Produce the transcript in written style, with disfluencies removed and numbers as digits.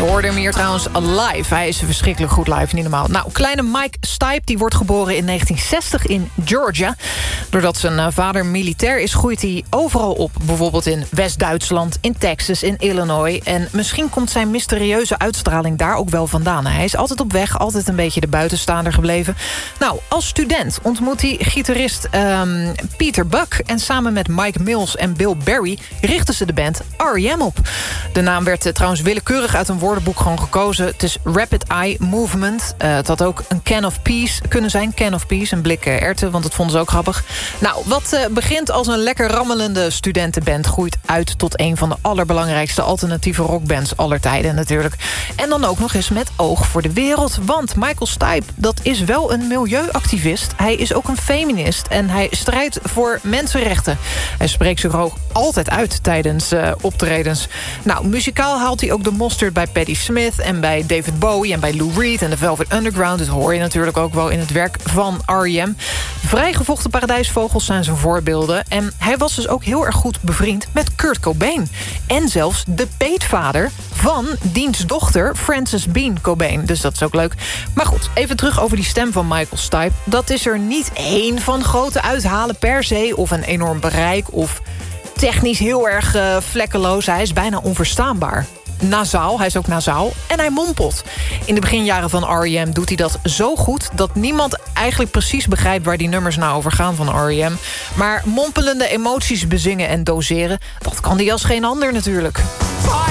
hoorde hem hier trouwens live. Hij is verschrikkelijk goed live, niet normaal. Nou, kleine Mike Stipe die wordt geboren in 1960 in Georgia. Doordat zijn vader militair is, groeit hij overal op. Bijvoorbeeld in West-Duitsland, in Texas, in Illinois. En misschien komt zijn mysterieuze uitstraling daar ook wel vandaan. Hij is altijd op weg, altijd een beetje de buitenstaander gebleven. Nou, als student ontmoet hij gitarist Peter Buck. En samen met Mike Mills en Bill Berry richten ze de band R.E.M. op. De naam werd trouwens willekeurig uit een woordenboek gewoon gekozen. Het is Rapid Eye Movement. Het had ook een can of peas kunnen zijn. Can of peas, een blik erwten, want dat vonden ze ook grappig. Nou, wat begint als een lekker rammelende studentenband groeit uit tot een van de allerbelangrijkste alternatieve rockbands aller tijden natuurlijk. En dan ook nog eens met oog voor de wereld. Want Michael Stipe, dat is wel een milieuactivist. Hij is ook een feminist en hij strijdt voor mensenrechten. Hij spreekt zich ook altijd uit tijdens optredens. Nou, muzikaal haalt hij ook de mosterd bij Patti Smith en bij David Bowie en bij Lou Reed en de Velvet Underground. Dat hoor je natuurlijk ook wel in het werk van R.E.M. Vrijgevochten paradijsvogels zijn zijn voorbeelden. En hij was dus ook heel erg goed bevriend met Kurt Cobain. En zelfs de peetvader van diens dochter Frances Bean Cobain. Dus dat is ook leuk. Maar goed, even terug over die stem van Michael Stipe. Dat is er niet één van grote uithalen per se, of een enorm bereik, of technisch heel erg vlekkeloos. Hij is bijna onverstaanbaar. Nasaal, hij is ook nasaal. En hij mompelt. In de beginjaren van R.E.M. doet hij dat zo goed dat niemand eigenlijk precies begrijpt waar die nummers nou over gaan van R.E.M. Maar mompelende emoties bezingen en doseren, dat kan hij als geen ander natuurlijk.